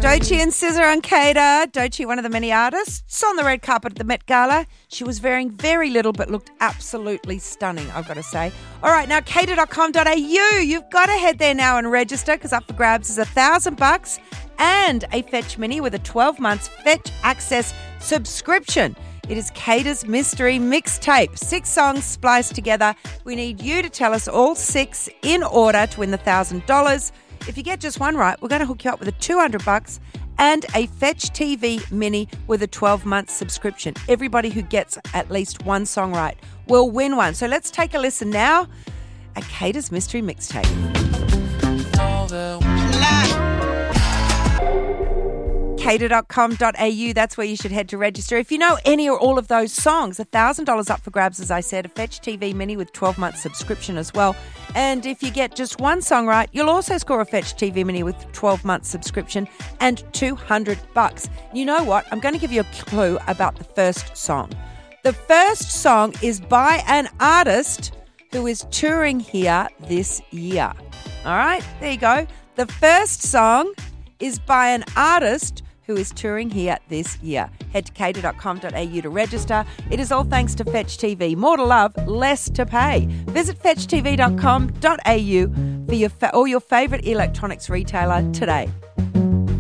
Doechii and SZA on Cater. Doechii, one of the many artists on the red carpet at the Met Gala. She was wearing very little but looked absolutely stunning, I've got to say. All right, now cater.com.au. You've got to head there now and register because up for grabs is $1,000 and a Fetch Mini with a 12-month Fetch Access subscription. It is Cater's Mystery Mixtape. 6 songs spliced together. We need you to tell us all 6 in order to win the $1,000. If you get just one right, we're going to hook you up with a $200 and a Fetch TV Mini with a 12-month subscription. Everybody who gets at least one song right will win one. So let's take a listen now at Cater's Mystery Mixtape. Cater.com.au, that's where you should head to register. If you know any or all of those songs, $1,000 up for grabs, as I said, a Fetch TV Mini with 12-month subscription as well. And if you get just one song right, you'll also score a Fetch TV Mini with 12-month subscription and $200. You know what? I'm going to give you a clue about the first song. The first song is by an artist who is touring here this year. All right, there you go. The first song is by an artist who is touring here this year. Head to cater.com.au to register. It is all thanks to Fetch TV. More to love, less to pay. Visit fetchtv.com.au for all your favourite electronics retailer today.